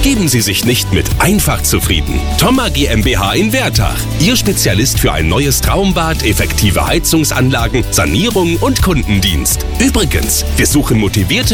Geben Sie sich nicht mit einfach zufrieden. Thoma GmbH in Wertach. Ihr Spezialist für ein neues Traumbad, effektive Heizungsanlagen, Sanierung und Kundendienst. Übrigens, wir suchen motivierte